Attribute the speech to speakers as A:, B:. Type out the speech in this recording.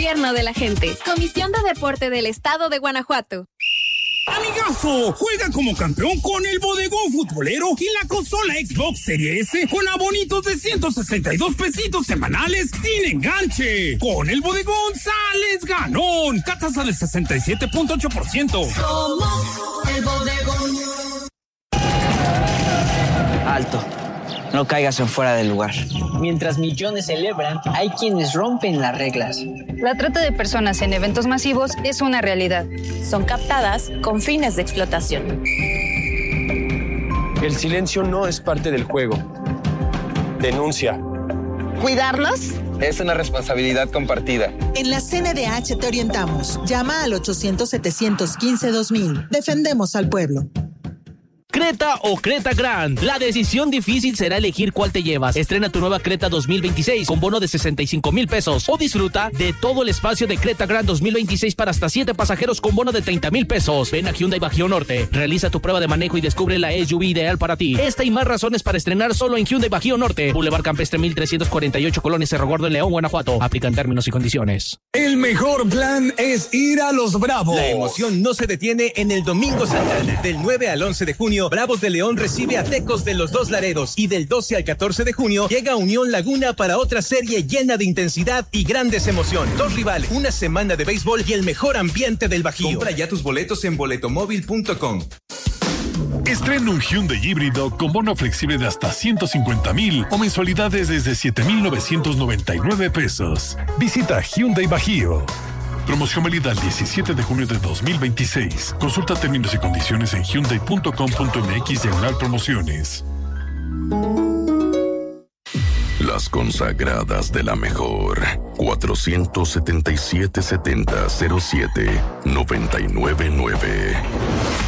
A: Gobierno de la gente. Comisión de Deporte del Estado de Guanajuato.
B: Amigazo, juega como campeón con el bodegón futbolero y la consola Xbox Series S con abonitos de 162 pesitos semanales sin enganche. Con el bodegón sales ganón. Tasa del 67.8%.
C: Somos el bodegón.
D: Alto. No caigas en fuera del lugar.
E: Mientras millones celebran, hay quienes rompen las reglas.
F: La trata de personas en eventos masivos es una realidad.
G: Son captadas con fines de explotación.
H: El silencio no es parte del juego. Denuncia.
I: ¿Cuidarnos?
J: Es una responsabilidad compartida.
K: En la CNDH te orientamos. Llama al 800-715-2000. Defendemos al pueblo.
L: Creta o Creta Grand. La decisión difícil será elegir cuál te llevas. Estrena tu nueva Creta 2026 con bono de 65,000 pesos. O disfruta de todo el espacio de Creta Grand 2026 para hasta 7 pasajeros con bono de 30,000 pesos. Ven a Hyundai Bajío Norte. Realiza tu prueba de manejo y descubre la SUV ideal para ti. Esta y más razones para estrenar solo en Hyundai Bajío Norte. Boulevard Campestre 1348, Colonia Cerro Gordo, en León, Guanajuato. Aplican términos y condiciones.
M: El mejor plan es ir a Los Bravos. La emoción no se detiene en el Domingo Santana. Del 9 al 11 de junio, Bravos de León recibe a Tecos de los Dos Laredos y del 12 al 14 de junio llega Unión Laguna para otra serie llena de intensidad y grandes emociones. Dos rivales, una semana de béisbol y el mejor ambiente del Bajío.
N: Compra ya tus boletos en boletomóvil.com.
O: Estrena un Hyundai híbrido con bono flexible de hasta 150,000 o mensualidades desde 7,999 pesos. Visita Hyundai Bajío. Promoción válida el 17 de junio de 2026. Consulta términos y condiciones en hyundai.com.mx/promociones.
P: Las consagradas de la mejor. 477-70-07-999.